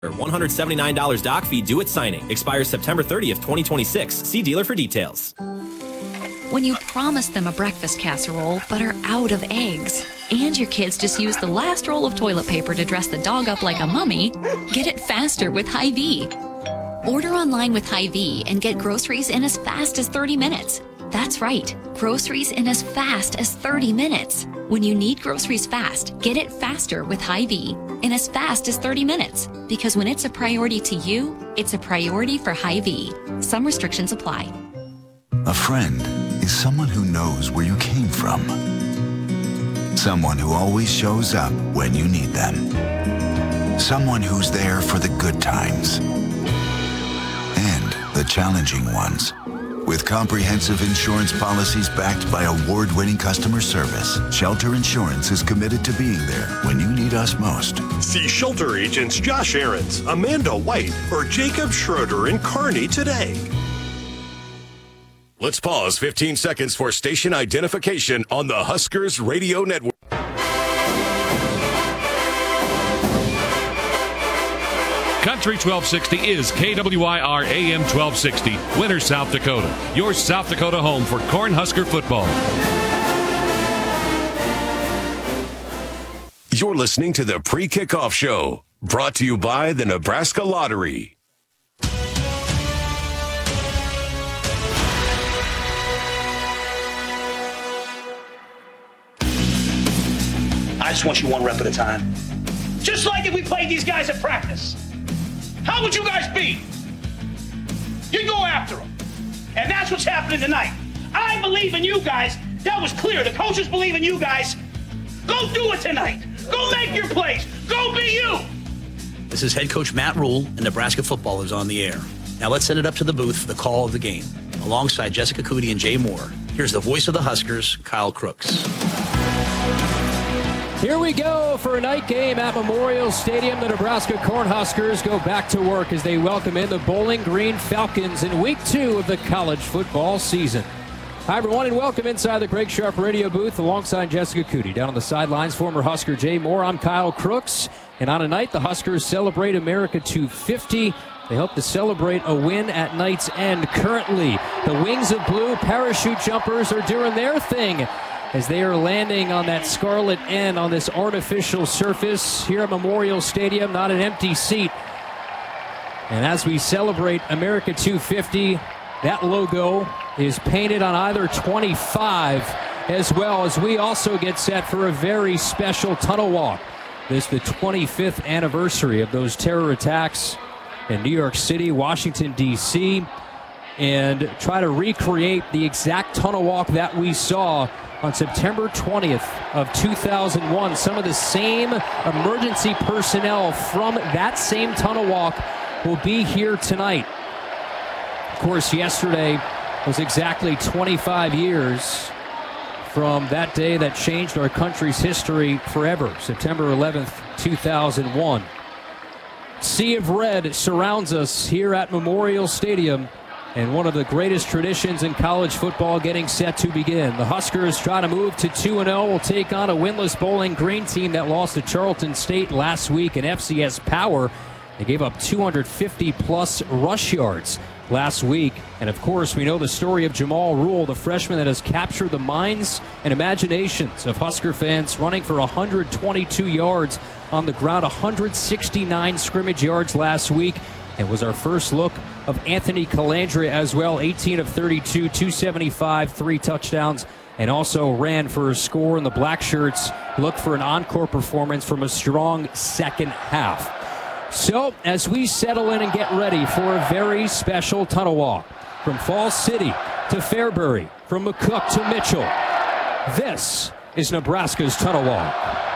$179 doc fee due at signing. Expires September 30th, 2026. See dealer for details. When you promise them a breakfast casserole but are out of eggs, and your kids just use the last roll of toilet paper to dress the dog up like a mummy, get it faster with Hy-Vee. Order online with Hy-Vee and get groceries in as fast as 30 minutes. That's right, groceries in as fast as 30 minutes. When you need groceries fast, get it faster with Hy-Vee in as fast as 30 minutes. Because when it's a priority to you, it's a priority for Hy-Vee. Some restrictions apply. A friend is someone who knows where you came from. Someone who always shows up when you need them. Someone who's there for the good times and the challenging ones. With comprehensive insurance policies backed by award-winning customer service, Shelter Insurance is committed to being there when you need us most. See Shelter agents Josh Ahrens, Amanda White, or Jacob Schroeder in Kearney today. Let's pause 15 seconds for station identification on the Huskers Radio Network. Country 1260 is KWIR AM 1260, Winter, South Dakota. Your South Dakota home for Cornhusker football. You're listening to the Pre-Kickoff Show, brought to you by the Nebraska Lottery. I just want you one rep at a time. Just like if we played these guys at practice. How would you guys be? You go after them. And that's what's happening tonight. I believe in you guys. That was clear. The coaches believe in you guys. Go do it tonight. Go make your plays. Go be you. This is head coach Matt Rule, and Nebraska football is on the air. Now let's send it up to the booth for the call of the game. Alongside Jessica Cootie and Jay Moore, here's the voice of the Huskers, Kyle Crooks. Here we go for a night game at Memorial Stadium. The Nebraska Cornhuskers go back to work as they welcome in the Bowling Green Falcons in week 2 of the college football season. Hi, everyone, and welcome inside the Greg Sharp radio booth alongside Jessica Cootie. Down on the sidelines, former Husker Jay Moore. I'm Kyle Crooks. And on a night, the Huskers celebrate America 250. They hope to celebrate a win at night's end. Currently, the Wings of Blue parachute jumpers are doing their thing as they are landing on that scarlet end on this artificial surface here at Memorial Stadium, not an empty seat. And as we celebrate America 250, that logo is painted on either 25, as well as we also get set for a very special tunnel walk. This is the 25th anniversary of those terror attacks in New York City, Washington, D.C., and try to recreate the exact tunnel walk that we saw on September 20th of 2001. Some of the same emergency personnel from that same tunnel walk will be here tonight. Of course, yesterday was exactly 25 years from that day that changed our country's history forever, September 11th, 2001. Sea of red surrounds us here at Memorial Stadium, and one of the greatest traditions in college football getting set to begin. The Huskers try to move to 2-0, will take on a winless Bowling Green team that lost to Charlton State last week in FCS Power. They gave up 250-plus rush yards last week. And, of course, we know the story of Jamal Rule, the freshman that has captured the minds and imaginations of Husker fans, running for 122 yards on the ground, 169 scrimmage yards last week. It was our first look of Anthony Calandria as well, 18 of 32, 275, 3 touchdowns, and also ran for a score. And the Black Shirts look for an encore performance from a strong second half. So as we settle in and get ready for a very special tunnel walk from Falls City to Fairbury, from McCook to Mitchell, this is Nebraska's tunnel walk.